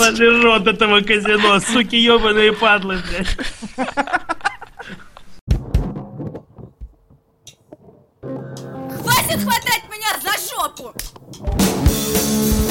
Ебаный рот этого казино, суки ебаные падлы, блядь. Хватит хватать меня за жопу!